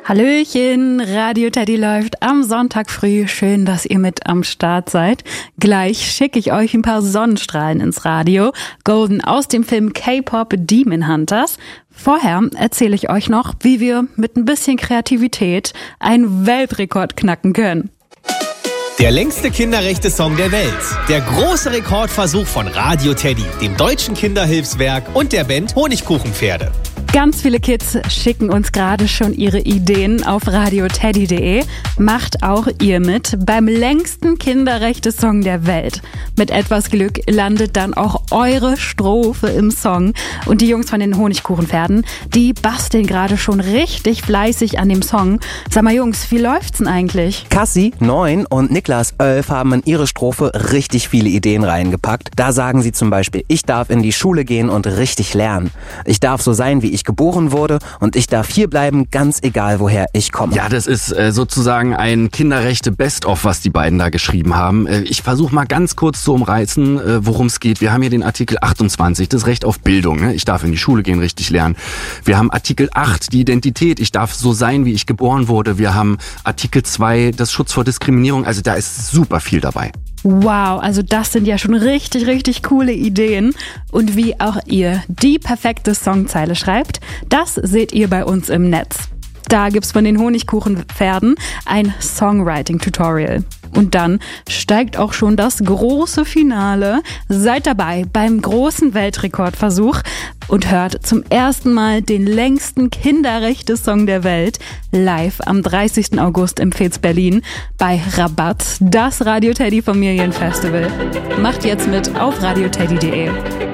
Hallöchen, Radio Teddy läuft am Sonntag früh. Schön, dass ihr mit am Start seid. Gleich schicke ich euch ein paar Sonnenstrahlen ins Radio. Golden aus dem Film K-Pop Demon Hunters. Vorher erzähle ich euch noch, wie wir mit ein bisschen Kreativität einen Weltrekord knacken können. Der längste Kinderrechte-Song der Welt. Der große Rekordversuch von Radio Teddy, dem Deutschen Kinderhilfswerk und der Band Honigkuchenpferde. Ganz viele Kids schicken uns gerade schon ihre Ideen auf radioteddy.de. Macht auch ihr mit beim längsten Kinderrechte-Song der Welt. Mit etwas Glück landet dann auch eure Strophe im Song. Und die Jungs von den Honigkuchenpferden, die basteln gerade schon richtig fleißig an dem Song. Sag mal Jungs, wie läuft's denn eigentlich? Cassie, 9 und Niklas, 11 haben in ihre Strophe richtig viele Ideen reingepackt. Da sagen sie zum Beispiel, ich darf in die Schule gehen und richtig lernen. Ich darf so sein, wie ich geboren wurde und ich darf hier bleiben, ganz egal, woher ich komme. Ja, das ist sozusagen ein Kinderrechte Best-of, was die beiden da geschrieben haben. Ich versuche mal ganz kurz zu umreißen, worum es geht. Wir haben hier den Artikel 28, das Recht auf Bildung. Ne? Ich darf in die Schule gehen, richtig lernen. Wir haben Artikel 8, die Identität. Ich darf so sein, wie ich geboren wurde. Wir haben Artikel 2, das Schutz vor Diskriminierung. Also da ist super viel dabei. Wow, also das sind ja schon richtig, richtig coole Ideen. Und wie auch ihr die perfekte Songzeile schreibt, das seht ihr bei uns im Netz. Da gibt's von den Honigkuchenpferden ein Songwriting-Tutorial. Und dann steigt auch schon das große Finale. Seid dabei beim großen Weltrekordversuch und hört zum ersten Mal den längsten Kinderrechte-Song der Welt live am 30. August im Fez Berlin bei Rabatt, das Radio Teddy Familienfestival. Macht jetzt mit auf radioteddy.de.